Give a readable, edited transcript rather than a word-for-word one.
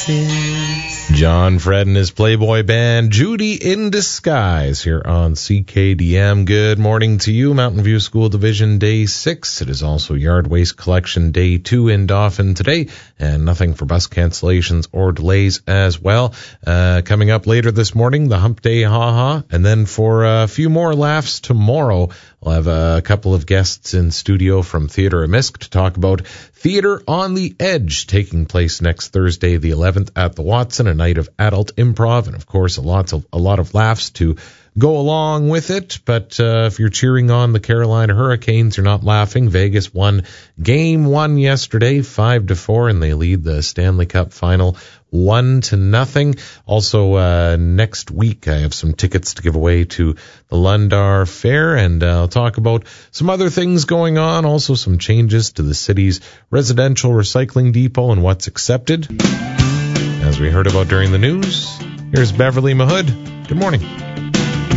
John Fred and his Playboy band, Judy in Disguise, here on CKDM. Good morning to you, Mountain View School Division Day 6. It is also Yard Waste Collection Day 2 in Dauphin today, and nothing for bus cancellations or delays as well. Coming up later this morning, the Hump Day Ha-Ha, and then for a few more laughs tomorrow, we'll have a couple of guests in studio from Theatre Amisk to talk about Theatre on the Edge, taking place next Thursday, the 11th, at the Watson, a night of adult improv, and of course a lot of laughs to go along with it. But if you're cheering on the Carolina Hurricanes, you're not laughing. Vegas won Game 1 yesterday, 5-4, and they lead the Stanley Cup Final 1-0. Also, next week I have some tickets to give away to the Lundar Fair, and I'll talk about some other things going on, also some changes to the city's residential recycling depot and what's accepted. As we heard about during the news, here's Beverly Mahood. Good morning.